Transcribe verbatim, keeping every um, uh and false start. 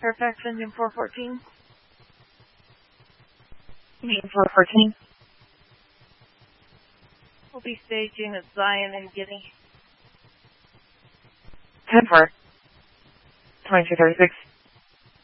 Fairfax engine four fourteen. Engine four fourteen. We'll be staging at Zion and Guinea. ten four. twenty-two thirty-six.